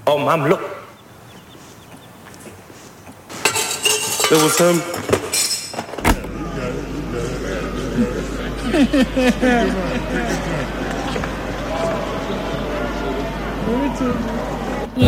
Oh, mom, look. It was him. Me too.